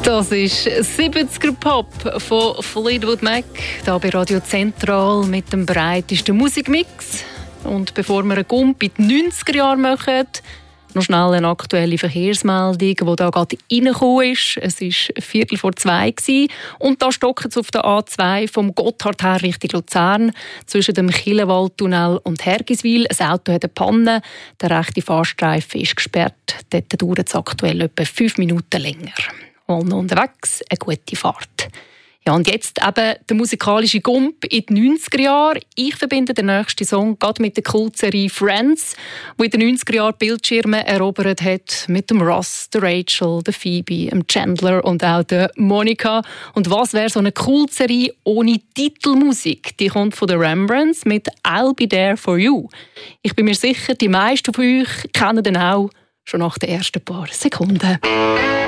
Das ist 70er Pop von Fleetwood Mac, hier bei Radio Zentral mit dem breitesten Musikmix. Und bevor wir einen Gump in die 90er Jahre machen, noch schnell eine aktuelle Verkehrsmeldung, die da gerade reingekommen ist. Es war 1:45 und da stockt es auf der A2 vom Gotthard her Richtung Luzern zwischen dem Chillenwaldtunnel und Hergiswil. Ein Auto hat eine Panne, der rechte Fahrstreifen ist gesperrt. Dort dauert es aktuell etwa 5 Minuten länger. Und unterwegs eine gute Fahrt. Ja, und jetzt eben der musikalische Gump in den 90er Jahren. Ich verbinde den nächsten Song gerade mit der Kultserie Friends, die in den 90er Jahren Bildschirme erobert hat, mit dem Ross, der Rachel, der Phoebe, dem Chandler und auch der Monica. Und was wäre so eine Kultserie ohne Titelmusik? Die kommt von den Rembrandts mit «I'll be there for you». Ich bin mir sicher, die meisten von euch kennen den auch schon nach den ersten paar Sekunden.